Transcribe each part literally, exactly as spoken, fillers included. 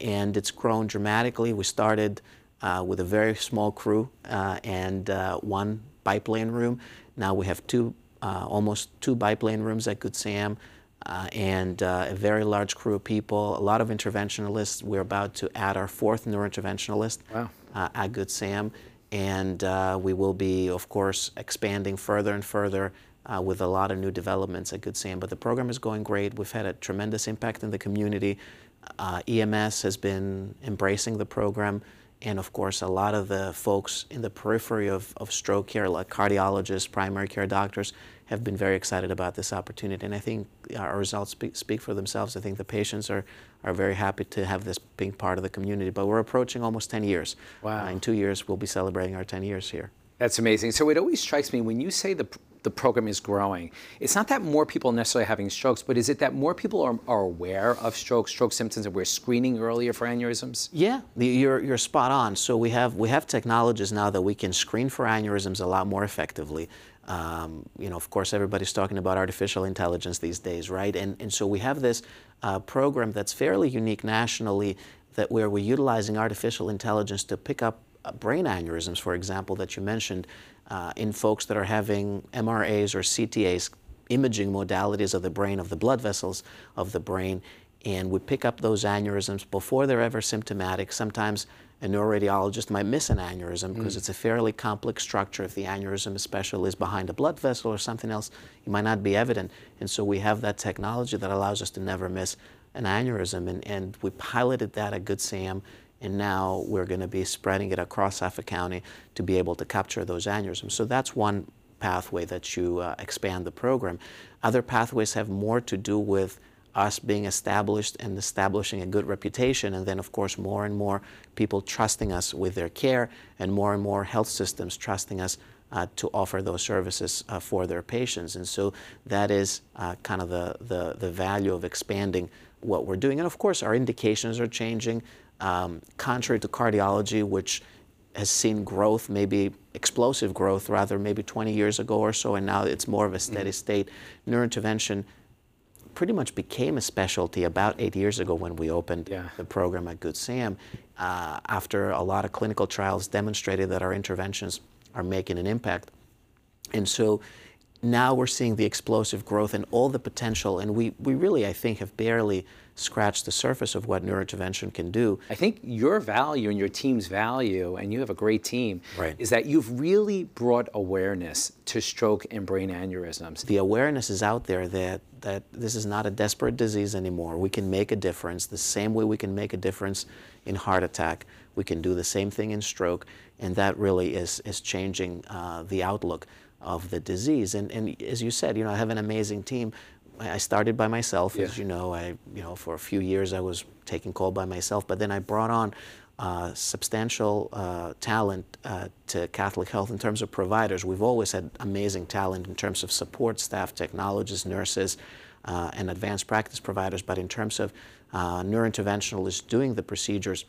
and it's grown dramatically. We started uh, with a very small crew uh, and uh, one biplane room. Now we have two, uh, almost two biplane rooms at Good Sam, uh, and uh, a very large crew of people, a lot of interventionalists. We're about to add our fourth neurointerventionalist wow. uh, at Good Sam, and uh, we will be, of course, expanding further and further Uh, with a lot of new developments at Good Sam. But the program is going great. We've had a tremendous impact in the community. Uh, E M S has been embracing the program, and of course a lot of the folks in the periphery of, of stroke care, like cardiologists, primary care doctors, have been very excited about this opportunity, and I think our results speak, speak for themselves. I think the patients are, are very happy to have this being part of the community. But we're approaching almost ten years. Wow. Uh, in two years we'll be celebrating our ten years here. That's amazing. So it always strikes me when you say the the program is growing, it's not that more people are necessarily having strokes, but is it that more people are, are aware of stroke, stroke symptoms, and we're screening earlier for aneurysms? Yeah, you're, you're spot on. So we have, we have technologies now that we can screen for aneurysms a lot more effectively. Um, you know, of course, everybody's talking about artificial intelligence these days, right? And, and so we have this uh, program that's fairly unique nationally, that where we're utilizing artificial intelligence to pick up uh, brain aneurysms, for example, that you mentioned, Uh, in folks that are having M R As or C T As, imaging modalities of the brain, of the blood vessels of the brain, and we pick up those aneurysms before they're ever symptomatic. Sometimes a neuroradiologist might miss an aneurysm because mm. it's a fairly complex structure. If the aneurysm especially is behind a blood vessel or something else, it might not be evident. And so we have that technology that allows us to never miss an aneurysm, and, and we piloted that at Good Sam. And now we're going to be spreading it across Suffolk County to be able to capture those aneurysms. So that's one pathway that you uh, expand the program. Other pathways have more to do with us being established and establishing a good reputation, and then of course more and more people trusting us with their care, and more and more health systems trusting us uh, to offer those services uh, for their patients. And so that is uh, kind of the, the, the value of expanding what we're doing. And of course our indications are changing. Um, contrary to cardiology, which has seen growth, maybe explosive growth rather, maybe twenty years ago or so, and now it's more of a steady state. Neurointervention pretty much became a specialty about eight years ago when we opened yeah. the program at Good Sam, uh, after a lot of clinical trials demonstrated that our interventions are making an impact. And so now we're seeing the explosive growth and all the potential, and we, we really, I think, have barely scratched the surface of what neurointervention can do. I think your value and your team's value, and you have a great team, right. is that you've really brought awareness to stroke and brain aneurysms. The awareness is out there that, that this is not a desperate disease anymore. We can make a difference the same way we can make a difference in heart attack. We can do the same thing in stroke, and that really is, is changing uh, the outlook of the disease. And, and as you said, you know, I have an amazing team. I started by myself, yeah. as you know. I, you know, for a few years I was taking call by myself, but then I brought on uh, substantial uh, talent uh, to Catholic Health in terms of providers. We've always had amazing talent in terms of support staff, technologists, nurses, uh, and advanced practice providers, but in terms of uh, neurointerventionalists doing the procedures,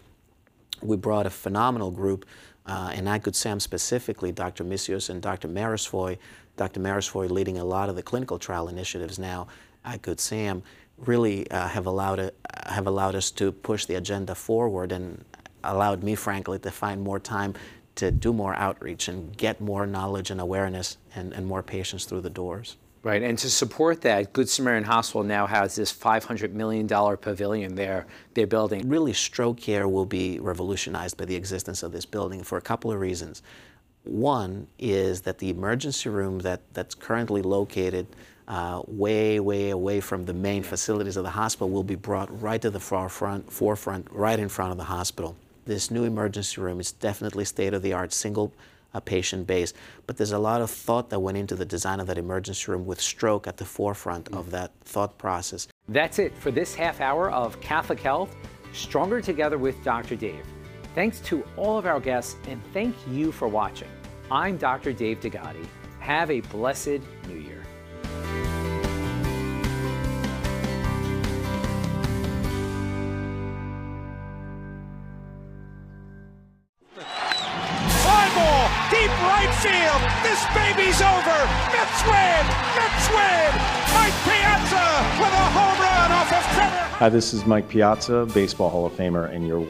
we brought a phenomenal group, uh, and at Good Sam specifically, Doctor Misios and Doctor Marisfoy. Doctor Marisfoy leading a lot of the clinical trial initiatives now at Good Sam, really uh, have allowed it, have allowed us to push the agenda forward, and allowed me, frankly, to find more time to do more outreach and get more knowledge and awareness and, and more patients through the doors. Right, and to support that, Good Samaritan Hospital now has this five hundred million dollar pavilion there they're building. Really, stroke care will be revolutionized by the existence of this building for a couple of reasons. One is that the emergency room that, that's currently located uh, way, way away from the main facilities of the hospital will be brought right to the forefront, forefront, right in front of the hospital. This new emergency room is definitely state-of-the-art, single uh, patient base, but there's a lot of thought that went into the design of that emergency room, with stroke at the forefront of that thought process. That's it for this half hour of Catholic Health, Stronger Together with Doctor Dave. Thanks to all of our guests, and thank you for watching. I'm Doctor Dave Degatti. Have a blessed New Year. Fly ball, deep right field. This baby's over. Mets win. Mets win. Mike Piazza with a home run off of Trevor. Hi, this is Mike Piazza, Baseball Hall of Famer, and you're